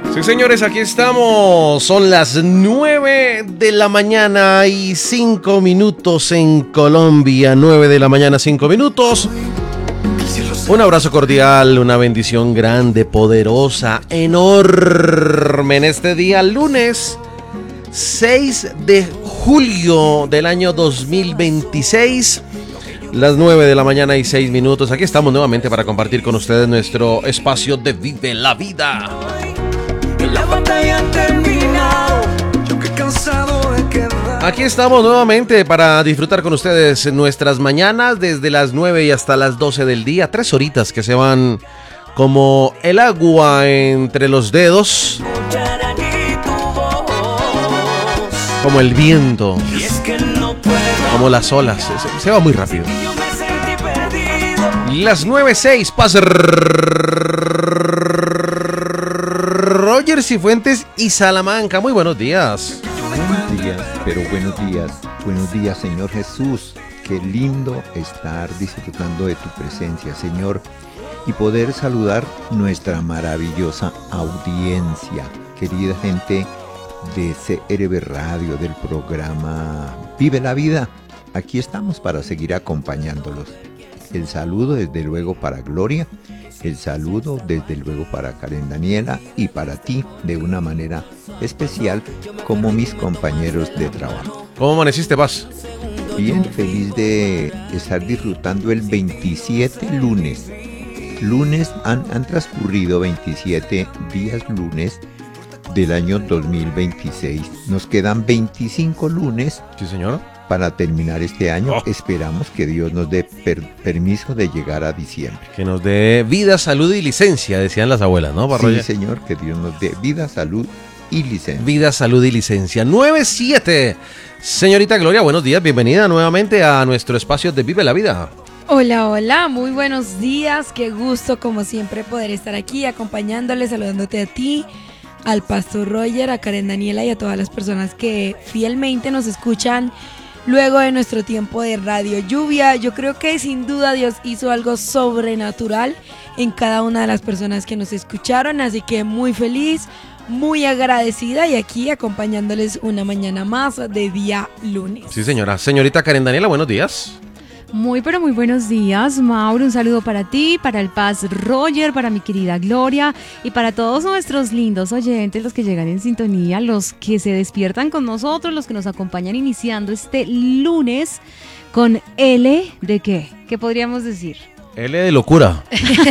Sí, señores, aquí estamos. Son las 9 de la mañana y 5 minutos en Colombia. 9 de la mañana, 5 minutos. Un abrazo cordial, una bendición grande, poderosa, enorme en este día, lunes 6 de julio del año 2026. Las 9 de la mañana y 6 minutos. Aquí estamos nuevamente para compartir con ustedes nuestro espacio de Vive la Vida. Aquí estamos nuevamente para disfrutar con ustedes nuestras mañanas desde las 9 y hasta las 12 del día. 3 horitas que se van como el agua entre los dedos, como el viento, como las olas. Se va muy rápido. Las 9:06 pasa Roger Cifuentes y Salamanca. Muy buenos días. Buenos días, pero buenos días. Buenos días, Señor Jesús. Qué lindo estar disfrutando de tu presencia, Señor, y poder saludar nuestra maravillosa audiencia. Querida gente de CRB Radio, del programa Vive la Vida. Aquí estamos para seguir acompañándolos. El saludo desde luego para Gloria, el saludo desde luego para Karen Daniela y para ti de una manera especial como mis compañeros de trabajo. ¿Cómo amaneciste, Paz? Bien, feliz de estar disfrutando el 27 lunes. Han transcurrido 27 días lunes del año 2026. Nos quedan 25 lunes. Sí, señor. Para terminar este año. Esperamos que Dios nos dé permiso de llegar a diciembre. Que nos dé vida, salud y licencia, decían las abuelas, ¿no, Barroya? Sí, señor, que Dios nos dé vida, salud y licencia. Vida, salud y licencia. 9:07. Señorita Gloria, buenos días. Bienvenida nuevamente a nuestro espacio de Vive la Vida. Hola, hola, muy buenos días. Qué gusto, como siempre, poder estar aquí acompañándole, saludándote a ti, al pastor Roger, a Karen Daniela y a todas las personas que fielmente nos escuchan luego de nuestro tiempo de Radio Lluvia. Yo creo que sin duda Dios hizo algo sobrenatural en cada una de las personas que nos escucharon, así que muy feliz, muy agradecida y aquí acompañándoles una mañana más de día lunes. Sí, señora. Señorita Karen Daniela, buenos días. Muy, pero muy buenos días, Mauro. Un saludo para ti, para el Paz Roger, para mi querida Gloria y para todos nuestros lindos oyentes, los que llegan en sintonía, los que se despiertan con nosotros, los que nos acompañan iniciando este lunes con L de ¿qué? ¿Qué podríamos decir? L de locura.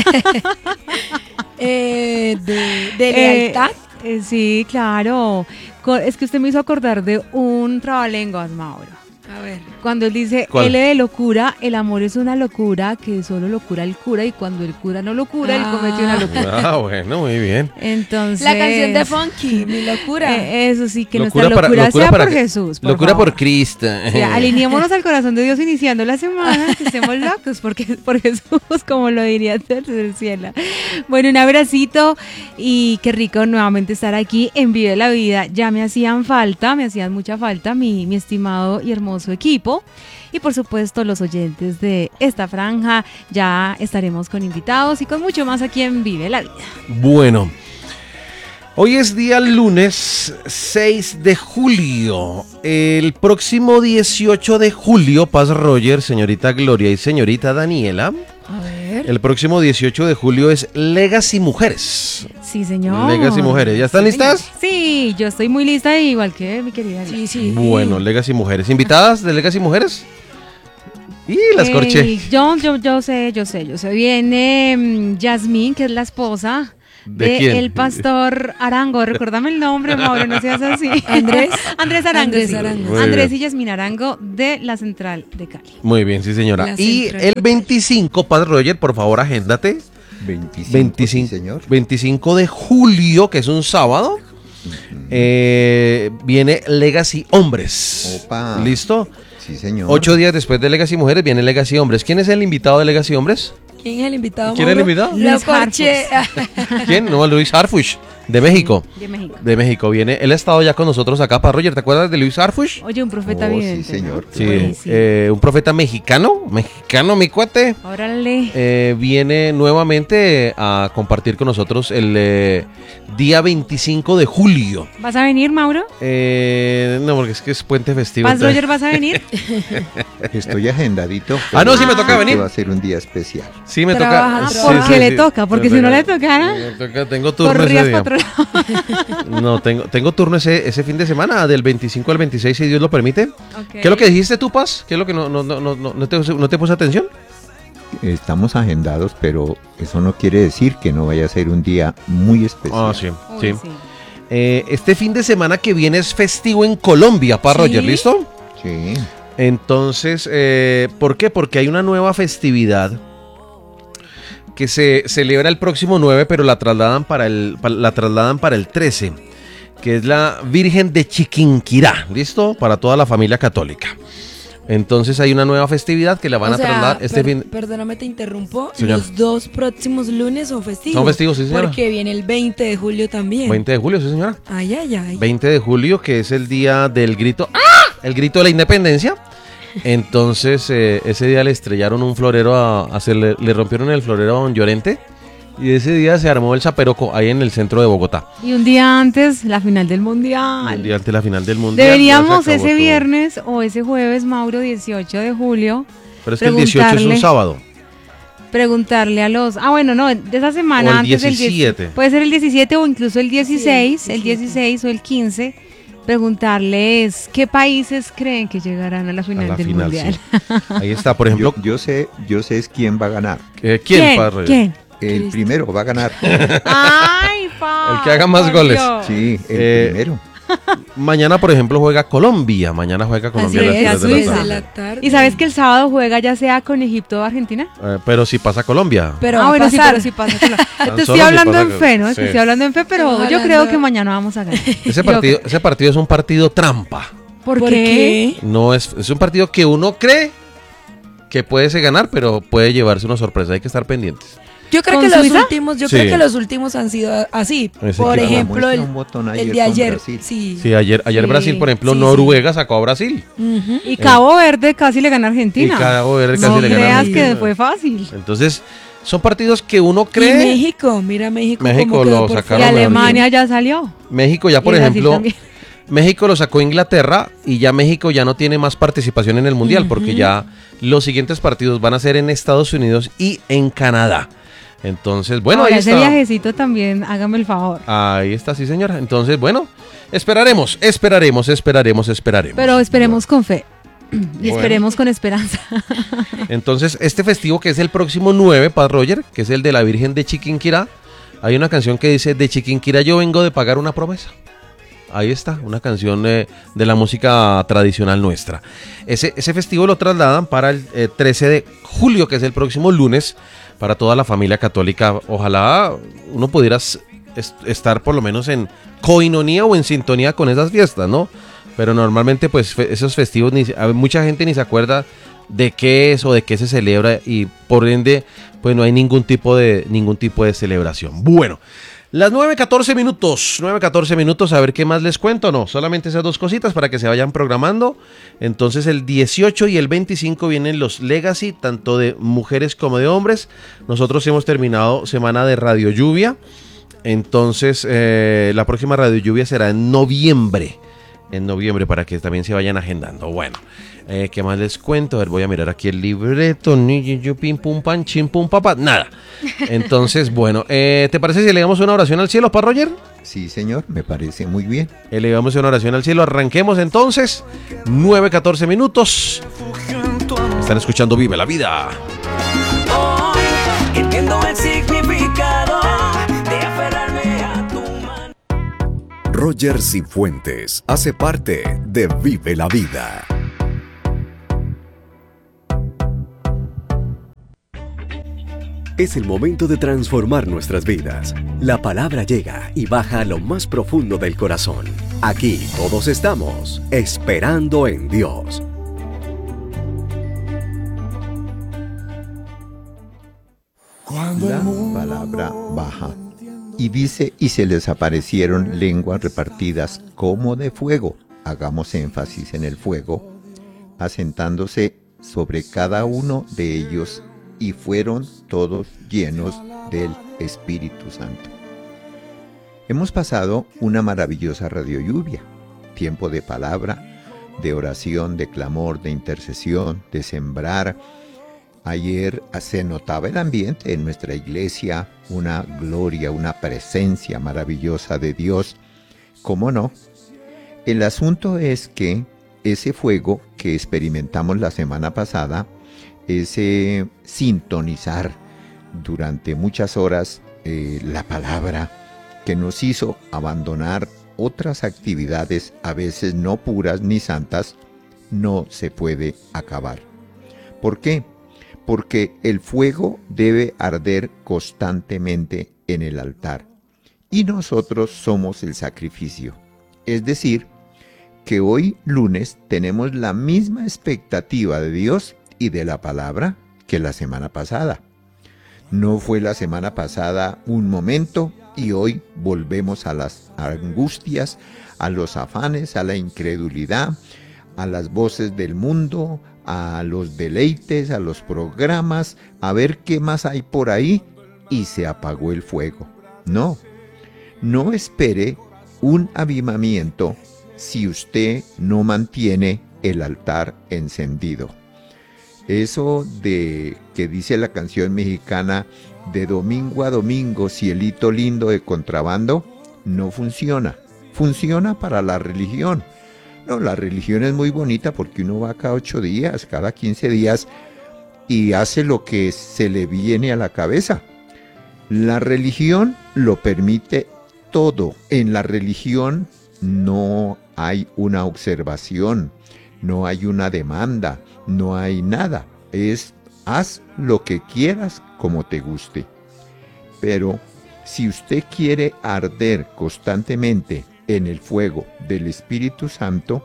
De lealtad. Sí, claro. Es que usted me hizo acordar de un trabalenguas, Mauro. A ver. Cuando él dice ¿Cuál? L de locura, el amor es una locura que solo lo cura el cura y cuando el cura no lo cura, él comete una locura. Ah, bueno, muy bien. Entonces, La canción de Funky, Mi Locura. Eso sí, que Locura nuestra locura sea por que- Jesús. Locura favor. por Cristo. Sí, alineémonos al corazón de Dios iniciando la semana, que estemos locos por Jesús, como lo diría el cielo. Bueno, un abracito y qué rico nuevamente estar aquí en Vive la Vida. Ya me hacían mucha falta mi estimado y hermoso equipo. Y por supuesto los oyentes de esta franja, ya estaremos con invitados y con mucho más aquí en Vive la Vida. Bueno, hoy es día lunes 6 de julio. El próximo 18 de julio, Paz Roger, señorita Gloria y señorita Daniela. A ver. El próximo 18 de julio es Legacy Mujeres. Sí, señor. Legacy Mujeres, ¿ya están listas? Sí, yo estoy muy lista, igual que mi querida. Sí, sí. Bueno, Legacy Mujeres. ¿Invitadas de Legacy Mujeres? Y las corché. Yo sé. Viene Yasmín, que es la esposa ¿De quién? el pastor Arango. Recuérdame el nombre, Mauro, no seas así. Andrés. Andrés Arango. Andrés sí. Arango. Muy Andrés bien. y Yasmín Arango de la Central de Cali. Muy bien, sí señora. La Y central. el 25, Paz Roger, por favor, agéndate. 25, sí, señor. 25 de julio, que es un sábado, viene Legacy Hombres. Opa. ¿Listo? Sí, señor. 8 días después de Legacy Mujeres viene Legacy Hombres. ¿Quién es el invitado de Legacy Hombres? ¿Quién es el invitado? ¿Quién es el Mauro? invitado? Lo Luis corché. ¿Quién? No, Luis Harfush, de México. De México. De México viene. Él ha estado ya con nosotros acá, para Roger. ¿Te acuerdas de Luis Harfush? Oye, un profeta Oh, sí, vidente. señor. Sí, Buenísimo. un profeta mexicano, mi cuate. Órale. Viene nuevamente a compartir con nosotros el día 25 de julio. ¿Vas a venir, Mauro? No, porque es que es puente festivo. ¿Paz entonces- Roger, vas a venir? Estoy agendadito. Ah, no, sí me pero toca sé venir. que va a ser un día especial. Sí, me Trabaja. toca. Ah, ¿por sí, qué sí, le sí. toca? Porque si no le tocara, Me toca, tengo turno corrías ese día. para otro lado. No, tengo turno ese fin de semana, del 25 al 26, si Dios lo permite. Ok. ¿Qué es lo que dijiste tú, Paz? ¿Qué es lo que no te puse atención? Estamos agendados, pero eso no quiere decir que no vaya a ser un día muy especial. Ah, sí, Uy, sí. sí. Este fin de semana que viene es festivo en Colombia, para Sí. Roger, ¿listo? Sí. Entonces, ¿por qué? Porque hay una nueva festividad que se celebra el próximo 9, pero la trasladan para el 13, que es la Virgen de Chiquinquirá, ¿listo? Para toda la familia católica. Entonces hay una nueva festividad que la van O a sea, trasladar este fin. Perdóname, te interrumpo. Señora. Los 2 próximos lunes son festivos. Son festivos, sí, señora. Porque viene el 20 de julio también. 20 de julio, sí, señora. Ay, ay, ay. 20 de julio, que es el día del grito. ¡Ah! El grito de la independencia. Entonces, ese día le estrellaron un florero le rompieron el florero a Don Llorente. Y ese día se armó el zaperoco ahí en el centro de Bogotá. Y un día antes, la final del Mundial. El día antes de la final del mundial. Deberíamos ya se acabó ese todo. viernes o ese jueves, Mauro, 18 de julio, Pero es que el 18 es un preguntarle- sábado. preguntarle a los... Ah, bueno, no, de esa semana O el antes del 17. Puede ser el 17 o incluso el 16, Sí, el 17. 16 o el 15. Preguntarles qué países creen que llegarán a la A final la del final, Mundial. sí. Ahí está, por ejemplo. Yo sé es quién va a ganar. ¿Quién, padre? ¿Quién? El Cristo. primero va a ganar. ¡Ay, pa! El que haga más por goles. Dios. Sí, el primero. Mañana, por ejemplo, juega Colombia. Mañana juega Así Colombia a las es, 3 así de la es, tarde. de la tarde. ¿Y sabes que el sábado juega ya sea con Egipto o Argentina? Pero si pasa Colombia. Pero Ah, va a bueno, sí, pasar. pero sí pasa. Te solo estoy si hablando pasa en que- fe, ¿no? sí. Te estoy hablando en fe, pero Estamos yo creo hablando- que mañana vamos a ganar. Ese partido es un partido trampa. ¿Por ¿Por qué? qué? No es un partido que uno cree que puede se ganar, pero puede llevarse una sorpresa. Hay que estar pendientes. Yo creo ¿Con que los Suiza? últimos, Sí. creo que los últimos han sido así. Ese Por equipo. ejemplo, Muestra el, un botón ayer el de con ayer. Brasil. Sí. Sí, ayer Sí. Brasil, por ejemplo, Sí, Noruega sacó a Brasil. Ujú. Y Cabo Verde casi le gana a Argentina. Y Cabo Verde casi no le gana a creas Argentina. que fue fácil. Entonces, son partidos que uno Y cree. México, mira México. México cómo quedó lo por sacaron Y fuera. a Alemania ya salió. México ya, por Y Brasil ejemplo, también. México lo sacó Inglaterra y ya México ya no tiene más participación en el Mundial porque ya los siguientes partidos van a ser en Estados Unidos y en Canadá. Entonces, bueno, Ahora, ahí ese está. viajecito también, hágame el favor. Ahí está, sí, señora. Entonces, bueno, esperaremos. Pero esperemos con fe. Y Bueno. esperemos con esperanza. Entonces, este festivo que es el próximo 9, Paz Roger, que es el de la Virgen de Chiquinquirá, hay una canción que dice, de Chiquinquirá yo vengo de pagar una promesa. Ahí está, una canción de la música tradicional nuestra. Ese festivo lo trasladan para el 13 de julio, que es el próximo lunes, para toda la familia católica. Ojalá uno pudiera estar por lo menos en coinonía o en sintonía con esas fiestas, ¿no? Pero normalmente pues esos festivos mucha gente ni se acuerda de qué es o de qué se celebra y por ende pues no hay ningún tipo de celebración. Bueno, las 9:14 minutos, a ver qué más les cuento, no, solamente esas dos cositas para que se vayan programando. Entonces el 18 y el 25 vienen los Legacy, tanto de mujeres como de hombres. Nosotros hemos terminado semana de Radio Lluvia, entonces la próxima Radio Lluvia será en noviembre, para que también se vayan agendando. Bueno, ¿qué más les cuento? A ver, voy a mirar aquí el libreto. Ni yo pim pum pan, chim pum papá, nada. Entonces, bueno, ¿te parece si le damos una oración al cielo, Pa Roger? Sí, señor, me parece muy bien. Elevamos una oración al cielo. Arranquemos entonces. 9:14 minutos. Están escuchando Vive la Vida. Hoy entiendo el significado de aferrarme a tu mano. Roger Cifuentes hace parte de Vive la Vida. Es el momento de transformar nuestras vidas. La palabra llega y baja a lo más profundo del corazón. Aquí todos estamos esperando en Dios. La palabra baja. Y dice, y se les aparecieron lenguas repartidas como de fuego. Hagamos énfasis en el fuego, asentándose sobre cada uno de ellos, y fueron todos llenos del Espíritu Santo. Hemos pasado una maravillosa radio lluvia, tiempo de palabra, de oración, de clamor, de intercesión, de sembrar. Ayer se notaba el ambiente en nuestra iglesia, una gloria, una presencia maravillosa de Dios. ¿Cómo no? El asunto es que ese fuego que experimentamos la semana pasada, ese sintonizar durante muchas horas la palabra que nos hizo abandonar otras actividades, a veces no puras ni santas, no se puede acabar. ¿Por qué? Porque el fuego debe arder constantemente en el altar y nosotros somos el sacrificio. Es decir, que hoy lunes tenemos la misma expectativa de Dios y de la palabra que la semana pasada. No fue la semana pasada un momento y hoy volvemos a las angustias, a los afanes, a la incredulidad, a las voces del mundo, a los deleites, a los programas, a ver qué más hay por ahí, y se apagó el fuego. No espere un avivamiento si usted no mantiene el altar encendido. Eso de que dice la canción mexicana, de domingo a domingo, cielito lindo de contrabando, no funciona. Funciona para la religión. No, la religión es muy bonita porque uno va cada 8 días, cada 15 días y hace lo que se le viene a la cabeza. La religión lo permite todo. En la religión no hay una observación, no hay una demanda, no hay nada. Es haz lo que quieras como te guste. Pero si usted quiere arder constantemente en el fuego del Espíritu Santo,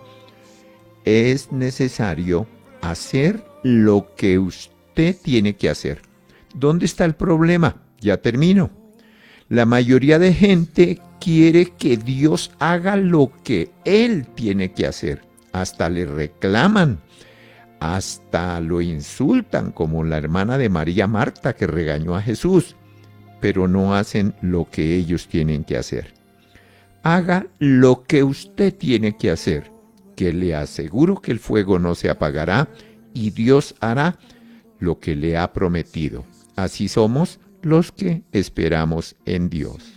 es necesario hacer lo que usted tiene que hacer. ¿Dónde está el problema? Ya termino. La mayoría de gente quiere que Dios haga lo que Él tiene que hacer. Hasta le reclaman, hasta lo insultan, como la hermana de María Marta que regañó a Jesús, pero no hacen lo que ellos tienen que hacer. Haga lo que usted tiene que hacer, que le aseguro que el fuego no se apagará y Dios hará lo que le ha prometido. Así somos los que esperamos en Dios.